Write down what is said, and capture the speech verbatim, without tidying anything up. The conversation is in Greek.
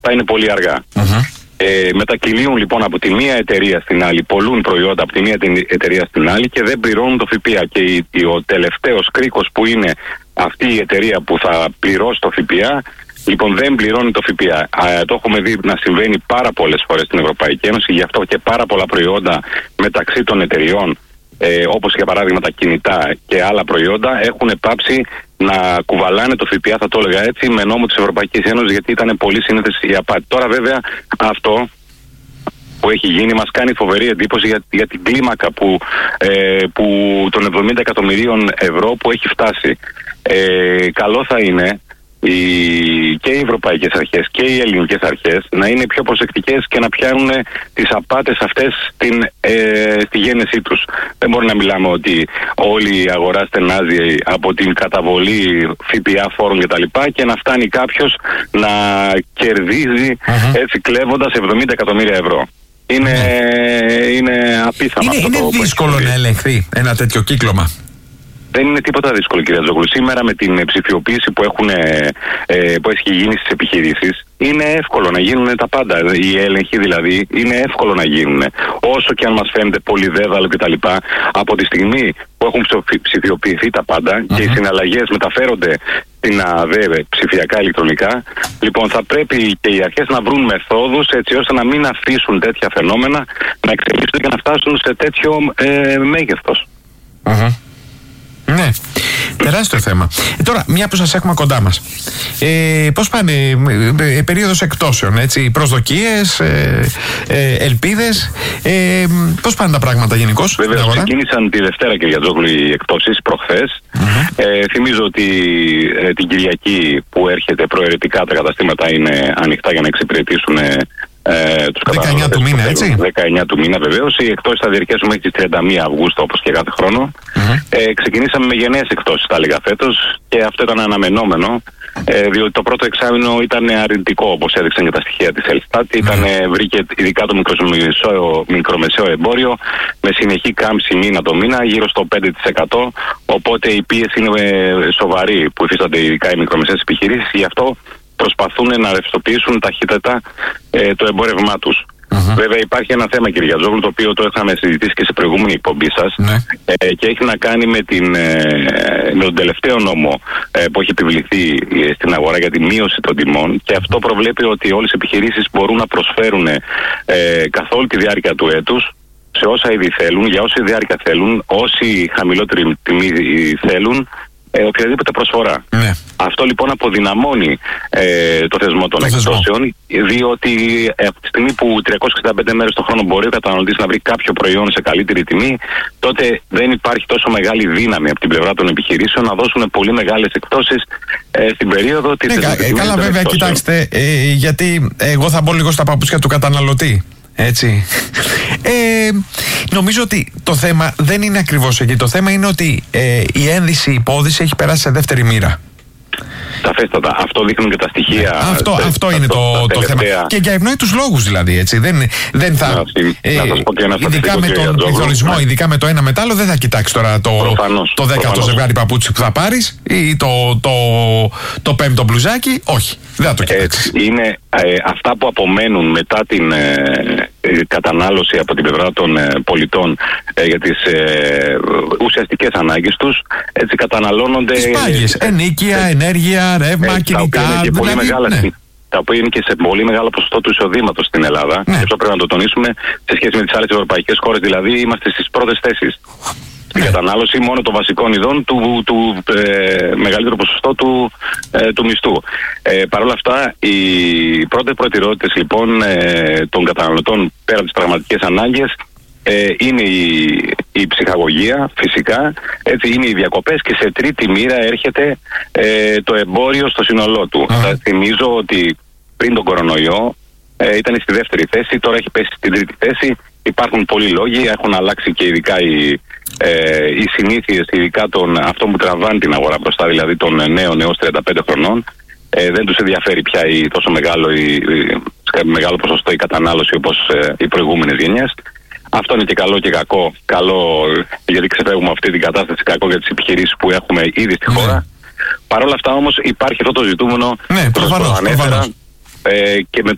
αυτά είναι πολύ αργά. Uh-huh. Ε, μετακυλίουν λοιπόν από τη μία εταιρεία στην άλλη, πολλούν προϊόντα από τη μία εταιρεία στην άλλη και δεν πληρώνουν το ΦΠΑ. Και η, η, ο τελευταίος κρίκος που είναι αυτή η εταιρεία που θα πληρώσει το ΦΠΑ, λοιπόν δεν πληρώνει το ΦΠΑ. Α, το έχουμε δει να συμβαίνει πάρα πολλές φορές στην Ευρωπαϊκή Ένωση, γι' αυτό και πάρα πολλά προϊόντα μεταξύ των εταιριών, ε, όπως για παράδειγμα τα κινητά και άλλα προϊόντα, έχουν πάψει να κουβαλάνε το ΦΠΑ, θα το έλεγα έτσι, με νόμο της Ευρωπαϊκής Ένωσης, γιατί ήταν πολύ σύνηθες η απάτη. Τώρα βέβαια αυτό που έχει γίνει μας κάνει φοβερή εντύπωση για, για την κλίμακα που, ε, που των εβδομήντα εκατομμυρίων ευρώ που έχει φτάσει. Ε, καλό θα είναι οι, και οι ευρωπαϊκές αρχές και οι ελληνικές αρχές να είναι πιο προσεκτικές και να πιάνουν τις απάτες αυτές στην, ε, στη γένεσή τους. Δεν μπορεί να μιλάμε ότι όλη η αγορά στενάζει από την καταβολή ΦΠΑ φόρων κτλ. Και, και να φτάνει κάποιος να κερδίζει uh-huh. έτσι κλέβοντας εβδομήντα εκατομμύρια ευρώ. Είναι, uh-huh. είναι απίθανο. Είναι, αυτό είναι το δύσκολο να ελεγχθεί ένα τέτοιο κύκλωμα. Δεν είναι τίποτα δύσκολο, κυρία Τζόγλου. Σήμερα με την ψηφιοποίηση που, έχουν, ε, που έχει γίνει στις επιχειρήσεις, είναι εύκολο να γίνουν τα πάντα. Οι έλεγχοι δηλαδή είναι εύκολο να γίνουν. Όσο και αν μας φαίνεται πολύ δέδαλο κτλ. Από τη στιγμή που έχουν ψηφιοποιηθεί τα πάντα uh-huh. και οι συναλλαγές μεταφέρονται στην ΑΔΕ ψηφιακά ηλεκτρονικά, λοιπόν θα πρέπει και οι αρχές να βρουν μεθόδους έτσι ώστε να μην αφήσουν τέτοια φαινόμενα να εξελίσσονται και να φτάσουν σε τέτοιο ε, μέγεθος. Uh-huh. Ναι, τεράστιο θέμα. Ε, τώρα, μια που σας έχουμε κοντά μας, ε, πώς πάνε, ε, περίοδος εκτόσεων, έτσι, προσδοκίες, ε, ε, ελπίδες, ε, πώς πάνε τα πράγματα γενικώς? Βέβαια, ξεκίνησαν τη Δευτέρα, κυρία Τζόγλου, οι εκτόσεις προχθές. Mm-hmm. Ε, θυμίζω ότι ε, την Κυριακή που έρχεται προαιρετικά τα καταστήματα είναι ανοιχτά για να εξυπηρετήσουν Ε, τους δεκαεννιά του μήνα, έτσι. δεκαεννιά του μήνα, βεβαίως. Οι εκτόσεις θα διαρκέσουν μέχρι τις τριάντα μία Αυγούστου, όπως και κάθε χρόνο. Mm-hmm. Ε, ξεκινήσαμε με γενναίες εκτόσεις, τα έλεγα φέτος, και αυτό ήταν αναμενόμενο, ε, διότι το πρώτο εξάμηνο ήταν αρνητικό, όπως έδειξαν και τα στοιχεία της Ελστάτ. Mm-hmm. Ήταν, βρήκε ειδικά το μικρομεσαίο, μικρομεσαίο εμπόριο με συνεχή κάμψη μήνα το μήνα, γύρω στο πέντε τοις εκατό. Οπότε η πίεση είναι σοβαρή που υφίστανται ειδικά οι μικρομεσαίες επιχειρήσεις, γι' αυτό προσπαθούν να ρευστοποιήσουν ταχύτατα ε, το εμπόρευμά τους. Uh-huh. Βέβαια υπάρχει ένα θέμα, κυρία Τζόγλου, το οποίο το είχαμε συζητήσει και σε προηγούμενη εκπομπή σας, uh-huh. ε, και έχει να κάνει με, την, ε, με τον τελευταίο νόμο ε, που έχει επιβληθεί ε, στην αγορά για τη μείωση των τιμών, και αυτό προβλέπει ότι όλες οι επιχειρήσεις μπορούν να προσφέρουν ε, καθ' όλη τη διάρκεια του έτους, σε όσα είδη θέλουν, για όση διάρκεια θέλουν, όση χαμηλότερη τιμή θέλουν, Ε, οποιαδήποτε προσφορά. Ναι. Αυτό λοιπόν αποδυναμώνει ε, το θεσμό των εκτόσεων, διότι ε, από τη στιγμή που τριακόσιες εξήντα πέντε μέρες το χρόνο μπορεί ο καταναλωτής να βρει κάποιο προϊόν σε καλύτερη τιμή, τότε δεν υπάρχει τόσο μεγάλη δύναμη από την πλευρά των επιχειρήσεων να δώσουν πολύ μεγάλες εκτόσεις ε, στην περίοδο της. Ναι, κα, καλά, βέβαια, εκτόσεων. Κοιτάξτε, ε, γιατί εγώ θα μπω λίγο στα παπούτσια του καταναλωτή. Έτσι. Ε, νομίζω ότι το θέμα δεν είναι ακριβώς εκεί. Το θέμα είναι ότι ε, η ένδυση, η υπόδυση έχει περάσει σε δεύτερη μοίρα. Σαφέστατα. Αυτό δείχνουν και τα στοιχεία. Αυτό, τε, αυτό είναι το, το θέμα. Και για ευνόητους λόγους δηλαδή. Έτσι. Δεν, δεν θα. Να, ε, να σας πω και ένα ειδικά με τον πληθωρισμό, ναι. ειδικά με το ένα μετάλλο, δεν θα κοιτάξει τώρα το, προφανώς, το δέκατο ζευγάρι παπούτσι που θα πάρεις ή το, το, το πέμπτο μπλουζάκι. Όχι. Δεν θα το κοιτάξει. Είναι ε, αυτά που απομένουν μετά την ε, κατανάλωση από την πλευρά των ε, πολιτών ε, για τις ε, ουσιαστικές ανάγκες τους, έτσι καταναλώνονται. Τις πάγιες, ε, ενίκεια, ε, ενέργεια, ρεύμα, ε, κινητά. Τα οποία, δηλαδή, μεγάλα, ναι. τα οποία είναι και σε πολύ μεγάλο ποσοστό του εισοδήματος στην Ελλάδα. Ναι. Και αυτό πρέπει να το τονίσουμε σε σχέση με τις άλλες ευρωπαϊκές χώρες. Δηλαδή είμαστε στις πρώτες θέσεις. Στην ναι. κατανάλωση μόνο των βασικών ειδών του, του ε, μεγαλύτερου ποσοστό του, ε, του μισθού. Ε, Παρ' όλα αυτά, οι πρώτες προτεραιότητες λοιπόν ε, των καταναλωτών πέρα από τις πραγματικές ανάγκες ε, είναι η, η ψυχαγωγία, φυσικά, έτσι, είναι οι διακοπές, και σε τρίτη μοίρα έρχεται ε, το εμπόριο στο σύνολό του. Uh-huh. Θα θυμίζω ότι πριν τον κορονοϊό ε, ήταν στη δεύτερη θέση, τώρα έχει πέσει στην τρίτη θέση. Υπάρχουν πολλοί λόγοι, έχουν αλλάξει και ειδικά οι, ε, οι συνήθειες, ειδικά των αυτών που τραβάνε την αγορά μπροστά, δηλαδή των νέων έως τριάντα πέντε χρονών. Ε, δεν τους ενδιαφέρει πια η, τόσο μεγάλο, η, η, μεγάλο ποσοστό η κατανάλωση όπως ε, οι προηγούμενες γενιές. Αυτό είναι και καλό και κακό. Καλό γιατί ξεφεύγουμε αυτή την κατάσταση, κακό για τις επιχειρήσεις που έχουμε ήδη στη χώρα. Ναι. Παρ' όλα αυτά όμως υπάρχει αυτό το ζητούμενο, ναι, προφανώς, που ανέφερα, ε, και με